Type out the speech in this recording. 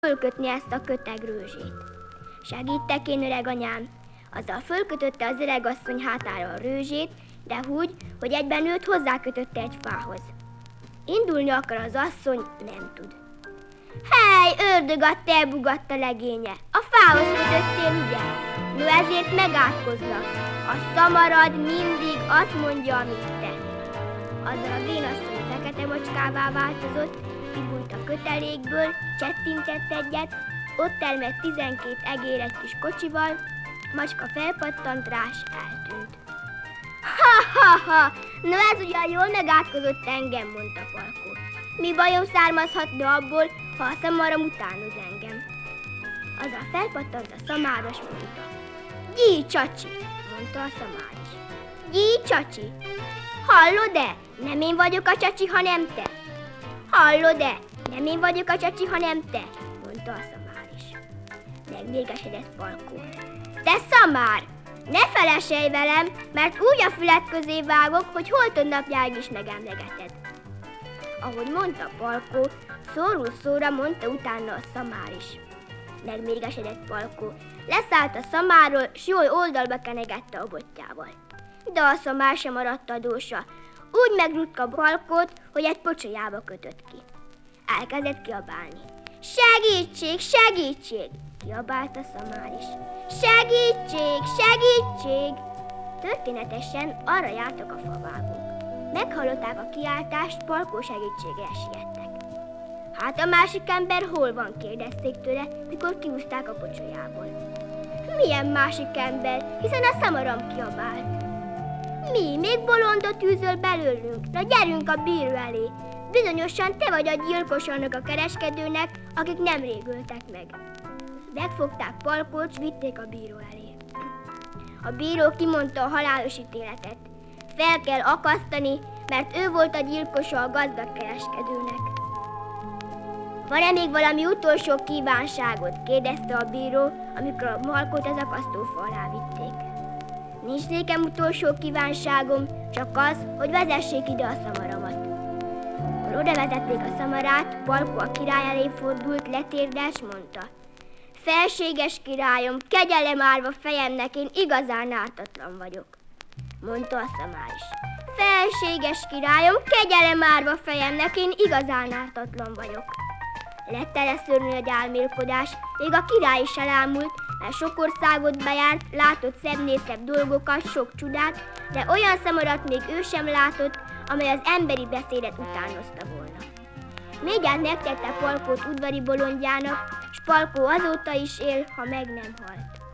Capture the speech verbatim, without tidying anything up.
fölkötni ezt a kötegrőzsét. Segítek én, öreganyám. Azzal fölkötötte az öregasszony hátára a rőzsét, de úgy, hogy egyben őt hozzákötötte egy fához. Indulni akar az asszony, nem tud. Hely, ördögatta, elbugatta legénye, a fához kötöttél, ugye? No ezért megátkozlak. A szamarad mindig azt mondja, amit te. Azzal a vénasszony fekete macskává változott, kibújt a kötelékből, csettintett egyet, ott termett tizenkét egér egy kis kocsival, macska felpattant rá, s eltűnt. Ha-ha-ha! No ez ugyan jól megátkozott engem, mondta Palkó. Mi bajom származhatna abból, ha a szamaram utánoz engem? Azzal felpattant a szamár, s mondta. Gyí, csacsi, mondta a szamár is. Gyí, csacsi, hallod-e? Nem én vagyok a csacsi, hanem te. Hallod-e? Nem én vagyok a csacsi, hanem te, mondta a szamár is. Megmérgesedett Palkó. Te szamár! Ne feleselj velem, mert úgy a füled közé vágok, hogy holtod napjáig is megemlegeted. Ahogy mondta Palkó, szóról szóra mondta utána a szamár is. Megmérgesedett Palkó, leszállt a szamárról, s jól oldalba kenegette a botjával. De a szamár sem maradt adósa. Úgy megrúgta Palkót, hogy egy pocsolyába kötött ki. Elkezdett kiabálni. Segítség, segítség! Kiabált a szamár is. Segítség, segítség! Történetesen arra jártak a favágók. Meghallották a kiáltást, Palkó segítségére siettek. Hát a másik ember hol van? Kérdezték tőle, mikor kiúzták a pocsolyából. Milyen másik ember, hiszen a szamaram kiabált. Mi, még bolondot űzöl belőlünk? Na gyerünk a bíró elé. Bizonyosan te vagy a gyilkos annak a kereskedőnek, akik nemrég öltek meg. Megfogták Palkót, s vitték a bíró elé. A bíró kimondta a halálos ítéletet. Fel kell akasztani, mert ő volt a gyilkosa a gazdag kereskedőnek. Van-e még valami utolsó kívánságot? Kérdezte a bíró, amikor a Palkót az akasztófa alá vitték. Nincs nékem utolsó kívánságom, csak az, hogy vezessék ide a szamaramat. Amikor oda vezették a szamarát, Palkó a király elé fordult, letérdelt, s mondta. Felséges királyom, kegyelem árva fejemnek, én igazán ártatlan vagyok, mondta a szamár is. Felséges királyom, kegyelem árva fejemnek, én igazán ártatlan vagyok. Lett eleszörni a gyálmélkodás, még a király is elámult, mert sok országot bejárt, látott szebbnél szebb dolgokat, sok csodát, de olyan szamarat még ő sem látott, amely az emberi beszédet utánozta volna. Mindjárt megtette Palkót udvari bolondjának, s Palkó azóta is él, ha meg nem halt.